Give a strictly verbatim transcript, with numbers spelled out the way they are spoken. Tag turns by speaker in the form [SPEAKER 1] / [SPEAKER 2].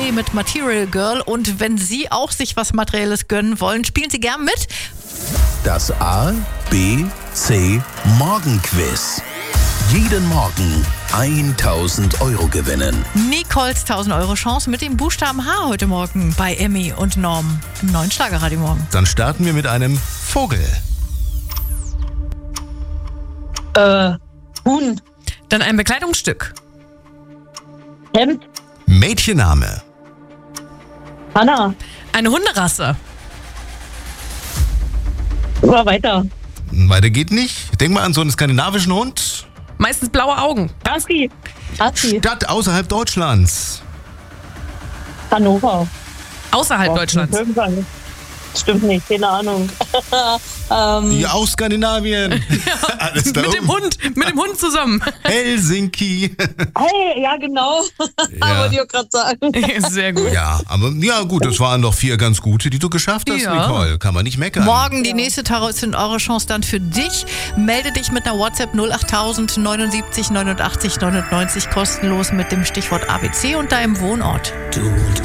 [SPEAKER 1] P mit Material Girl. Und wenn Sie auch sich was Materielles gönnen wollen, spielen Sie gern mit.
[SPEAKER 2] Das A, B, C Morgenquiz. Jeden Morgen tausend Euro gewinnen.
[SPEAKER 1] Nicoles tausend Euro Chance mit dem Buchstaben H heute Morgen bei Emmy und Norm im neuen Schlagerradio morgen.
[SPEAKER 3] Dann starten wir mit einem Vogel.
[SPEAKER 4] Äh, Huhn.
[SPEAKER 5] Dann ein Bekleidungsstück.
[SPEAKER 4] Hemd.
[SPEAKER 3] Mädchenname.
[SPEAKER 4] Hanna.
[SPEAKER 5] Eine Hunderasse.
[SPEAKER 4] Oder weiter.
[SPEAKER 3] Weiter geht nicht. Denk mal an so einen skandinavischen Hund.
[SPEAKER 5] Meistens blaue Augen.
[SPEAKER 4] Husky. Husky.
[SPEAKER 3] Stadt außerhalb Deutschlands.
[SPEAKER 4] Hannover.
[SPEAKER 5] Außerhalb
[SPEAKER 4] Oh,
[SPEAKER 5] Deutschlands.
[SPEAKER 4] irgendwann. Stimmt nicht, keine Ahnung. ähm,
[SPEAKER 3] Ja, aus Skandinavien. Alles da
[SPEAKER 5] Mit dem
[SPEAKER 3] oben.
[SPEAKER 5] Hund, mit dem Hund zusammen.
[SPEAKER 3] Helsinki.
[SPEAKER 4] Hey, ja genau.
[SPEAKER 3] Ja.
[SPEAKER 4] Wollte ich auch gerade sagen.
[SPEAKER 5] Sehr gut.
[SPEAKER 3] Ja, aber ja gut, das waren doch vier ganz gute, die du geschafft hast,
[SPEAKER 5] Ja.
[SPEAKER 3] Nicole. Kann man nicht meckern.
[SPEAKER 1] Morgen die nächste tausend Euro Chance dann für dich. Melde dich mit einer WhatsApp null acht tausend neunundsiebzig neunundachtzig neunundneunzig kostenlos mit dem Stichwort A B C und deinem Wohnort.
[SPEAKER 2] Du und